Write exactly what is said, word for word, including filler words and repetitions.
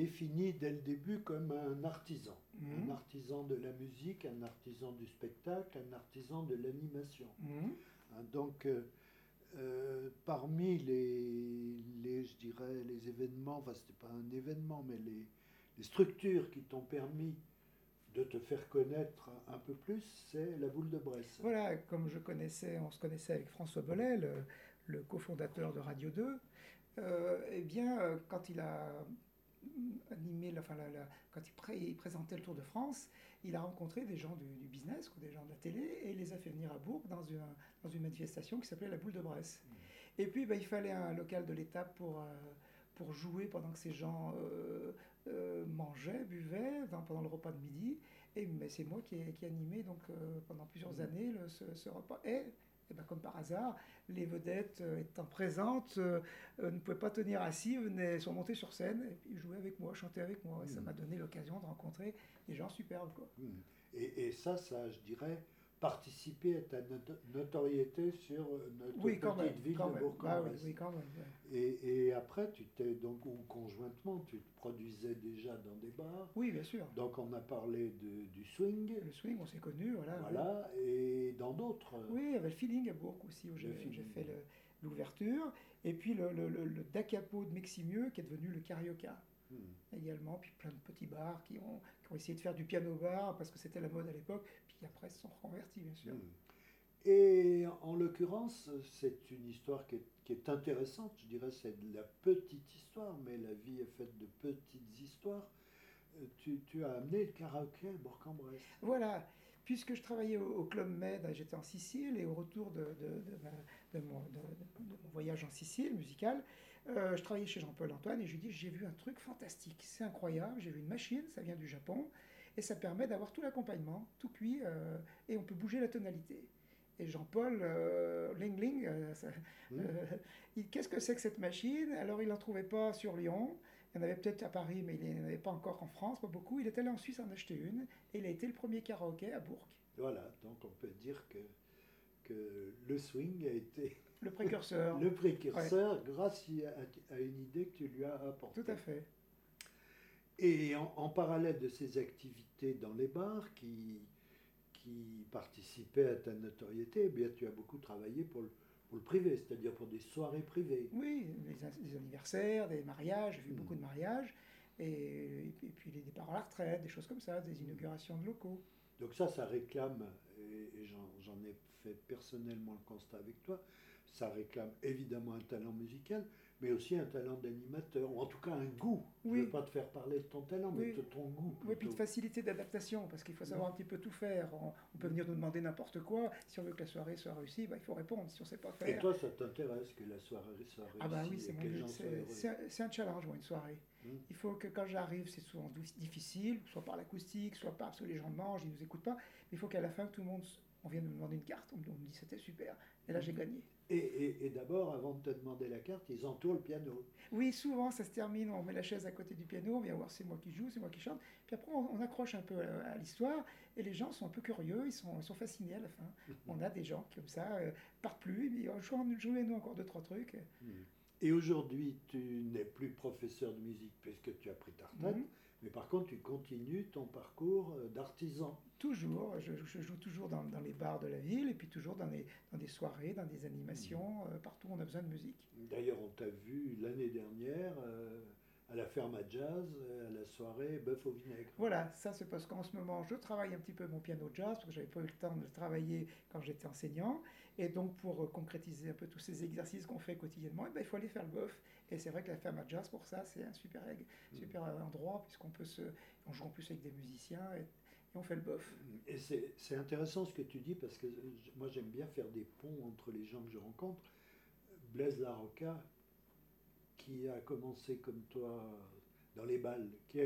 défini dès le début comme un artisan. Mmh. Un artisan de la musique, un artisan du spectacle, un artisan de l'animation. Mmh. Hein, donc, euh, euh, parmi les, les, je dirais, les événements, enfin, c'était pas un événement, mais les, les structures qui t'ont permis de te faire connaître un peu plus, c'est la Boule de Bresse. Voilà, comme je connaissais, on se connaissait avec François Bollet, le, le cofondateur de Radio deux, euh, eh bien, euh, quand il a animé, la, enfin, la, la, quand il, pré, il présentait le Tour de France, il a rencontré des gens du, du business, ou des gens de la télé, et il les a fait venir à Bourg dans une, dans une manifestation qui s'appelait la Boule de Bresse. Mmh. Et puis, bah, il fallait un local de l'État pour... Euh, pour jouer pendant que ces gens euh, euh, mangeaient, buvaient dans, pendant le repas de midi. Et mais c'est moi qui ai, qui ai animé donc, euh, pendant plusieurs mmh. années le, ce, ce repas. Et, et ben, comme par hasard, les vedettes euh, étant présentes euh, euh, ne pouvaient pas tenir assis, venaient, sont montées sur scène et puis jouaient avec moi, chantaient avec moi. Mmh. Et ça m'a donné l'occasion de rencontrer des gens superbes. Quoi. Mmh. Et, et ça, ça, je dirais, participer à ta notoriété sur notre oui, petite même, ville de Bourg-en-Bresse. Ah, oui, oui, quand même. Ouais. Et, et après, tu t'es donc, ou conjointement, tu te produisais déjà dans des bars. Oui, bien sûr. Donc on a parlé de, du swing. Le swing, on s'est connus, voilà. Voilà, oui. et dans d'autres. Oui, il y avait le feeling à Bourg aussi, où j'ai fait l'ouverture. Et puis le, le, le, le Da Capo de Meximieux, qui est devenu le Carioca. Hmm. Également, puis plein de petits bars qui ont, qui ont essayé de faire du piano-bar, parce que c'était la mode à l'époque, puis après, ils se sont reconvertis, bien sûr. Hmm. Et en l'occurrence, c'est une histoire qui est, qui est intéressante, je dirais, c'est de la petite histoire, mais la vie est faite de petites histoires. Tu, tu as amené le karaoké à Bourg-en-Bresse. Voilà, puisque je travaillais au, au Club Med, j'étais en Sicile, et au retour de, de, de, ma, de, mon, de, de mon voyage en Sicile musical, euh, je travaillais chez Jean-Paul Antoine, et je lui dis, j'ai vu un truc fantastique, c'est incroyable, j'ai vu une machine, ça vient du Japon, et ça permet d'avoir tout l'accompagnement, tout cuit, euh, et on peut bouger la tonalité. Et Jean-Paul, euh, Ling Ling, euh, mmh. euh, qu'est-ce que c'est que cette machine? Alors il n'en trouvait pas sur Lyon, il y en avait peut-être à Paris, mais il n'y en avait pas encore en France, pas beaucoup. Il est allé en Suisse en acheter une, et il a été le premier karaoké à Bourg. Voilà, donc on peut dire que, que le swing a été le précurseur, le précurseur ouais. grâce à, à une idée que tu lui as apportée. Tout à fait. Et en, en parallèle de ces activités dans les bars qui, qui participaient à ta notoriété, eh bien, tu as beaucoup travaillé pour le, pour le privé, c'est-à-dire pour des soirées privées. Oui, les, les anniversaires, des mariages, j'ai vu mmh. beaucoup de mariages, et, et puis les départs à la retraite, des choses comme ça, des inaugurations de locaux. Donc ça, ça réclame, et, et j'en, j'en ai fait personnellement le constat avec toi, ça réclame évidemment un talent musical, mais aussi un talent d'animateur, ou en tout cas un goût. Oui. Je ne veux pas te faire parler de ton talent, oui. mais de ton goût. Plutôt. Oui, puis de facilité d'adaptation, parce qu'il faut savoir un petit peu tout faire. On, on peut venir nous demander n'importe quoi. Si on veut que la soirée soit réussie, bah, il faut répondre. Si on ne sait pas faire... Et toi, ça t'intéresse que la soirée soit réussie? Ah bah oui, c'est mon but. C'est, un, c'est un challenge, moi, une soirée. Hum. Il faut que quand j'arrive, c'est souvent difficile, soit par l'acoustique, soit parce que les gens mangent, ils ne nous écoutent pas. Mais il faut qu'à la fin, tout le monde... On vient de me demander une carte, on me dit c'était super. Et là, j'ai gagné. Et, et, et d'abord, avant de te demander la carte, ils entourent le piano. Oui, souvent, ça se termine, on met la chaise à côté du piano, on vient voir c'est moi qui joue, c'est moi qui chante. Puis après, on, on accroche un peu à, à l'histoire, et les gens sont un peu curieux, ils sont, ils sont fascinés à la fin. On a des gens qui, comme ça, euh, partent plus, ils disent, jouez-nous encore deux, trois trucs. Et aujourd'hui, tu n'es plus professeur de musique puisque tu as pris ta retraite, mm-hmm. mais par contre, tu continues ton parcours d'artisan. Toujours, je, je joue toujours dans, dans les bars de la ville, et puis toujours dans, les, dans des soirées, dans des animations, mmh. euh, partout où on a besoin de musique. D'ailleurs, on t'a vu l'année dernière euh, à la ferme à jazz, à la soirée bœuf au vinaigre. Voilà, ça c'est parce qu'en ce moment, je travaille un petit peu mon piano jazz, parce que j'avais pas eu le temps de le travailler quand j'étais enseignant, et donc pour euh, concrétiser un peu tous ces exercices qu'on fait quotidiennement, eh ben, il faut aller faire le bœuf. Et c'est vrai que la ferme à jazz, pour ça, c'est un super, mmh. super endroit, puisqu'on peut se, on joue en plus avec des musiciens, et, on fait le bof. Et c'est, c'est intéressant ce que tu dis, parce que moi j'aime bien faire des ponts entre les gens que je rencontre. Blaise Larocca, qui a commencé comme toi dans les balles, qui a